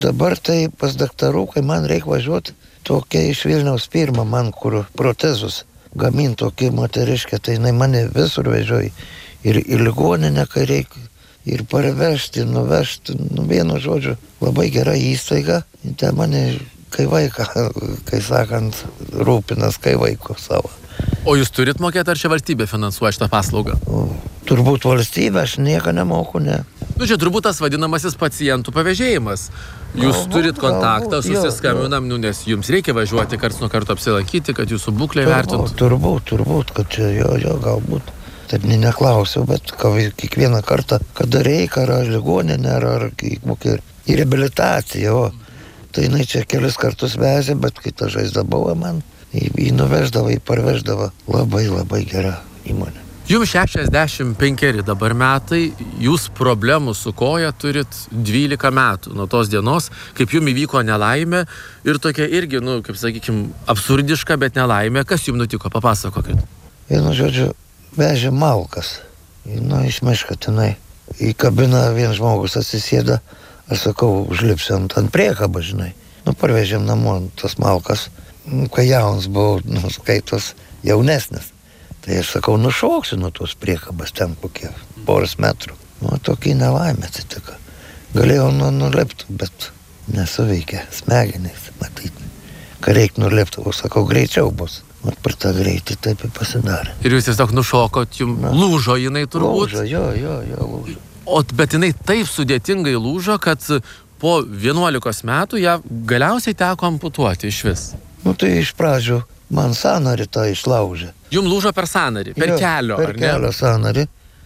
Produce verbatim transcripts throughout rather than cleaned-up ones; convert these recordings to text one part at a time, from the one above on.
Dabar tai pas daktarų, kai man reikia važiuoti, tokia iš Vilniaus pirma man, kur protezus gamin tokia moteriškė, tai jinai mane visur vežioja. Ir į ligoninę, kai reikia, ir parvežti, nuvežti, nu vienu žodžiu, labai gera įstaiga. Tai mane, kai vaiką, kai sakant, rūpinas, kai vaiko savo. O jūs turit mokėti, ar čia valstybė finansuoja šitą paslaugą? O, turbūt valstybė, aš nieko nemoku, ne. Nu, čia turbūt tas vadinamasis pacientų pavėžėjimas. Jūs Galbūt, turit kontaktą, galbūt, jo, susiskambinam, nu, nes jums reikia važiuoti karts nuo karto apsilankyti, kad jūsų būklę Turbūt, vertintų. turbūt, turbūt, kad čia jo, jo, galbūt. Taip ne neklausiau, bet kiekvieną kartą, kada reikia, ar ligoninė, ar, ar kokia į reabilitaciją, o tai jinai čia kelis kartus vežė, bet kai ta žaizda buvo man, jį nuveždavo, jį parveždavo. Labai, labai gera įmonė. Jums šešiasdešimt penkeri dabar metai, jūs problemų su koja turit dvylika metų nuo tos dienos, kaip jums įvyko nelaimė ir tokia irgi, nu, kaip sakykim, absurdiška, bet nelaimė. Kas jums nutiko? Papasakokit. Vienu žodžiu, vežė malkas. Nu, iš miško tenai. Į kabiną vien žmogus atsisėda, aš sakau, užlipsiu ant, ant priekabą, žinai. Nu, parvežėm namo tas malkas. Nu, kai jaunas buvau, nu, skaitos jaunesnis. Tai aš sakau, nušoksiu nuo tos priekabas ten kokie poros metrų. Nu, tokį nelaimę atsitiko. Galėjau nu, nulipti, bet nesuveikė smegenys, matyti. Kai reikia nulipti, o sakau, greičiau bus. O per tą greitį taip ir pasidarė. Ir jūs tiesiog nušokot, jums lūžo jinai turbūt? Lūžo, jo, jo, jo, lūžo. O, bet jinai taip sudėtingai lūžo, kad po vienuolikos metų ją galiausiai teko amputuoti iš vis. Nu, tai iš pradžių man sąnarį tą išlaužė. Jums lūžo per sąnarį, per jo, kelio, per ar ne? kelio sąnarį.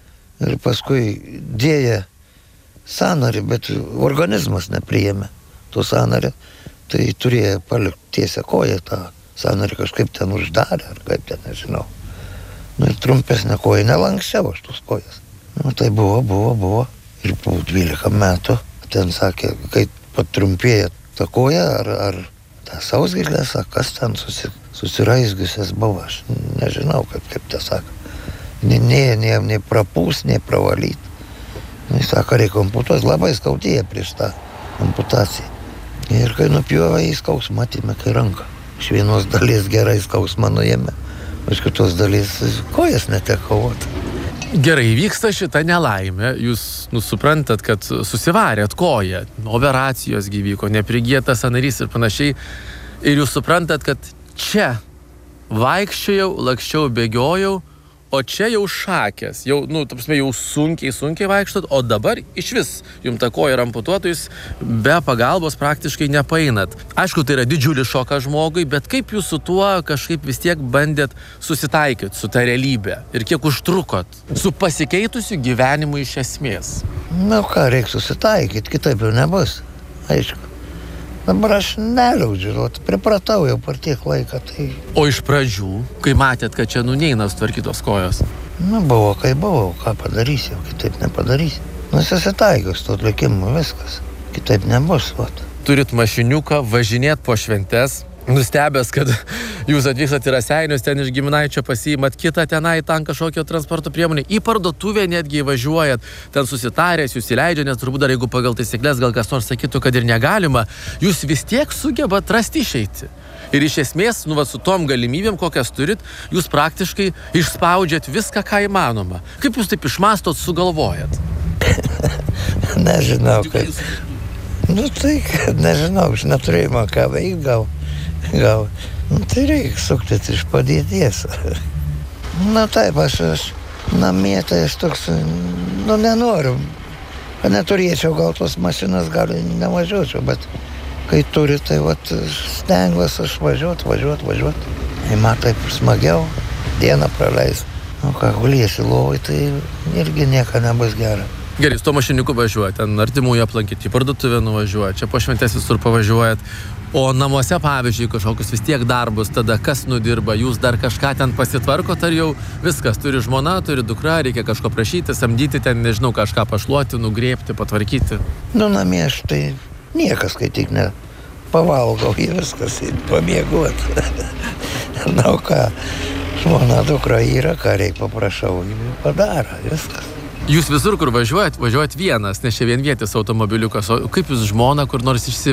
Ir paskui dėja sąnarį, bet organizmas nepriėmė to sąnarį. Tai turėjo palikti tiesią koją tą sąnarį, kažkaip ten uždarė, ar kaip ten, nežinau. Nu, ir trumpesnė koja, nelankščiau aš tos kojas. Nu, tai buvo, buvo, buvo. Ir po dvylika metų ten sakė, kai patrumpėjo ta koja, ar, ar ta sausgyslės, kas ten susi, susiraizgiusias buvo, aš nežinau, kaip, kaip tą sako. Nei, nei, nei, nei prapūs, nei pravalyt. Nu, jis sako, reikia amputuoti, labai skaudėjo prieš tą amputaciją. Ir kai nupjovė, į skausmą atėmė, kai ranką. Iš vienos dalies gerai skausmą nuėmė, iš kitos dalies kojas netekau. Gerai, vyksta šita nelaimė, jūs nusuprantat, kad susivarėt koją, operacijos gyvyko, neprigėtas sąnarys ir panašiai, ir jūs suprantat, kad čia vaikščiojau, lakščiau, bėgiojau, o čia jau šakės, jau, nu, ta prasme, jau sunkiai, sunkiai vaikštot, o dabar iš vis jums ta koja yra amputuota, jūs be pagalbos praktiškai nepainat. Aišku, tai yra didžiulis šokas žmogui, bet kaip jūs su tuo kažkaip vis tiek bandėt susitaikyti su ta realybė ir kiek užtrukot su pasikeitusiu gyvenimu iš esmės? Na, ką, reikia susitaikyti, kitaip jau nebus, aišku. Dabar aš neliaudžiu, pripratau jau per tiek laiką, tai... O iš pradžių, kai matėt, kad čia nu neina sutvarkytos kojos? Nu, buvo, kai buvo, ką padarysi, kitaip nepadarysi. Nu, susitaikius to likimu, viskas, kitaip nebus, vat. Turit mašiniuką, važinėt po šventes, nustebęs, kad jūs atvykstat į Raseinius, ten iš giminaičio pasiimat kitą tenai ten kažkokio transporto priemonę, į parduotuvę netgi važiuojat, ten susitaręs, jūs įleidžia, nes turbūt dar jeigu pagal taisyklės gal kas nors sakytų, kad ir negalima, jūs vis tiek sugebat rasti išeitį. Ir iš esmės, nu, va, su tom galimybėm, kokias turit, jūs praktiškai išspaudžiat viską, ką įmanoma. Kaip jūs taip išmastot, sugalvojat? Nežinau, kaip... Nu, tai, nežinau, aš neturėjau ką veikti, gal... Gal, nu, tai reikia suktis iš padėties. Na taip, aš, aš namie, tai aš toks, nu, nenoriu. Neturėčiau gal tos mašinas, gal nevažiuočiau, bet kai turi, tai vat stengiuosi aš važiuot, važiuot, važiuot. Ir man taip smagiau, dieną praleis. Nu, ką guliesi lovai, tai irgi nieko nebus gera. Gerai, su to mašiniuku važiuojat, ten artimųjų aplankyti, į parduotuvę nuvažiuojat, čia po šventės visur pavažiuojat, o namuose, pavyzdžiui, kažkokius vis tiek darbus, tada kas nudirba, jūs dar kažką ten pasitvarkot, ar jau viskas, turi žmona, turi dukra, reikia kažko prašyti, samdyti ten, nežinau, kažką pašluoti, nugrėbti, patvarkyti? Nu, namie aš tai niekas, kai tik ne pavalgau, į viskas, į pamiegot. Na, ką, žmona, dukra yra, ką reikia paprašau, padaro, viskas. Jūs visur, kur važiuojat, važiuojat vienas, nes čia vienvietis automobiliukas, o kaip jūs žmona kur nors išsivežat?